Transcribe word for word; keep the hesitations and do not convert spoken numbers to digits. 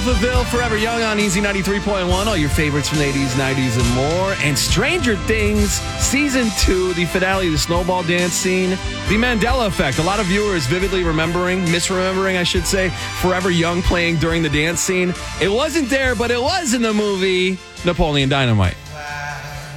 Alphaville, Forever Young on Easy ninety-three point one. All your favorites from the eighties, nineties, and more. And Stranger Things, Season two, the finale of the snowball dance scene. The Mandela Effect. A lot of viewers vividly remembering, misremembering, I should say, Forever Young playing during the dance scene. It wasn't there, but it was in the movie Napoleon Dynamite.